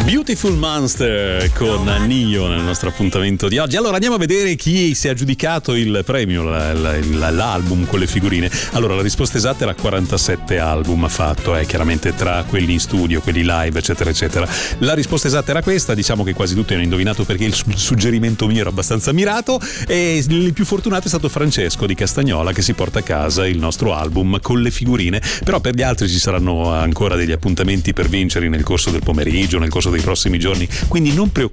Beautiful Monster con Nio nel nostro appuntamento di oggi. Allora andiamo a vedere chi si è aggiudicato il premio, l'album con le figurine. Allora la risposta esatta era 47 album ha fatto, chiaramente tra quelli in studio, quelli live, eccetera eccetera. La risposta esatta era questa, diciamo che quasi tutti hanno indovinato perché il suggerimento mio era abbastanza mirato, e il più fortunato è stato Francesco di Castagnola, che si porta a casa il nostro album con le figurine. Però per gli altri ci saranno ancora degli appuntamenti per vincerli nel corso del pomeriggio, nel corso dei prossimi giorni, quindi non preoccupatevi,